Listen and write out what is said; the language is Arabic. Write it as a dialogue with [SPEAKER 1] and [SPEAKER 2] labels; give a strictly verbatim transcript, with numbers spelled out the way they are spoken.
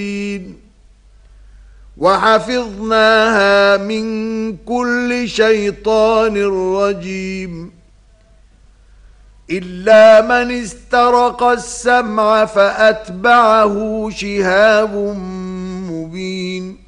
[SPEAKER 1] وحفظناها من كل شيطان رجيم إلا من استرق السمع فأتبعه شهاب مبين